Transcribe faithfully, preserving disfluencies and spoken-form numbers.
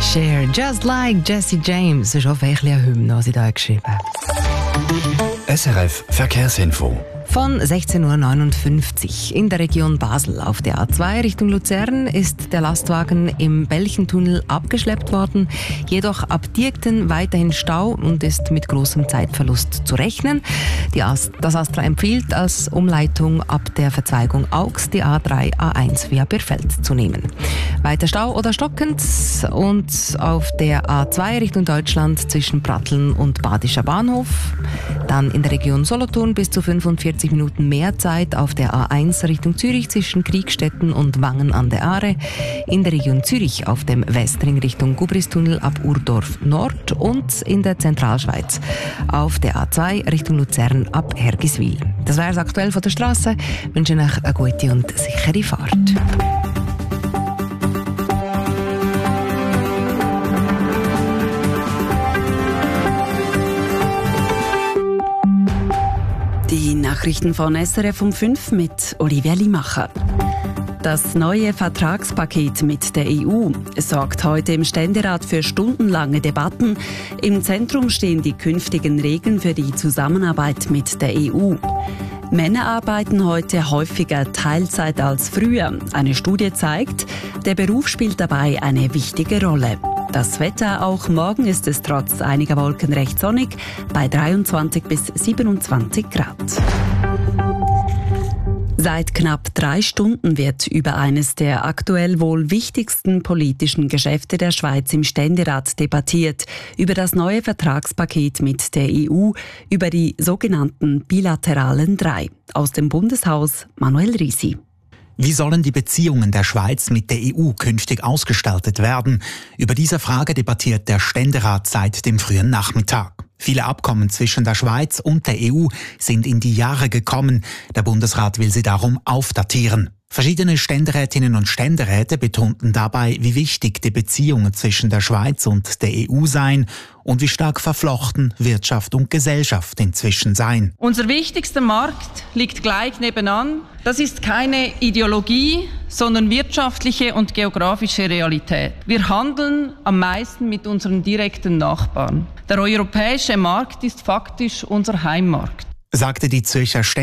Cher, Just Like Jesse James. Das ist auch ein bisschen eine Hymne, die sie da geschrieben hat. S R F Verkehrsinfo. Von sechzehn Uhr neunundfünfzig in der Region Basel auf der A zwei Richtung Luzern ist der Lastwagen im Belchentunnel abgeschleppt worden. Jedoch ab Diekten weiterhin Stau und ist mit großem Zeitverlust zu rechnen. Die Ast- das Astra empfiehlt als Umleitung ab der Verzweigung Augs die A drei A eins via Birfeld zu nehmen. Weiter Stau oder stockend und auf der A zwei Richtung Deutschland zwischen Pratteln und Badischer Bahnhof. Dann in der Region Solothurn bis zu fünfundvierzig Minuten mehr Zeit auf der A eins Richtung Zürich zwischen Kriegstetten und Wangen an der Aare. In der Region Zürich auf dem Westring Richtung Gubristunnel ab Urdorf Nord und in der Zentralschweiz auf der A zwei Richtung Luzern ab Hergiswil. Das wäre es aktuell von der Straße. Ich wünsche euch eine gute und sichere Fahrt. Die Nachrichten von S R F um fünf mit Olivia Limacher. Das neue Vertragspaket mit der E U sorgt heute im Ständerat für stundenlange Debatten. Im Zentrum stehen die künftigen Regeln für die Zusammenarbeit mit der E U. Männer arbeiten heute häufiger Teilzeit als früher. Eine Studie zeigt, der Beruf spielt dabei eine wichtige Rolle. Das Wetter, auch morgen ist es trotz einiger Wolken recht sonnig, bei dreiundzwanzig bis siebenundzwanzig Grad. Seit knapp drei Stunden wird über eines der aktuell wohl wichtigsten politischen Geschäfte der Schweiz im Ständerat debattiert, über das neue Vertragspaket mit der E U, über die sogenannten bilateralen drei. Aus dem Bundeshaus Manuel Risi. Wie sollen die Beziehungen der Schweiz mit der E U künftig ausgestaltet werden? Über diese Frage debattiert der Ständerat seit dem frühen Nachmittag. Viele Abkommen zwischen der Schweiz und der E U sind in die Jahre gekommen. Der Bundesrat will sie darum aufdatieren. Verschiedene Ständerätinnen und Ständeräte betonten dabei, wie wichtig die Beziehungen zwischen der Schweiz und der E U seien und wie stark verflochten Wirtschaft und Gesellschaft inzwischen seien. Unser wichtigster Markt liegt gleich nebenan. Das ist keine Ideologie, sondern wirtschaftliche und geografische Realität. Wir handeln am meisten mit unseren direkten Nachbarn. Der europäische Markt ist faktisch unser Heimmarkt, sagte die Zürcher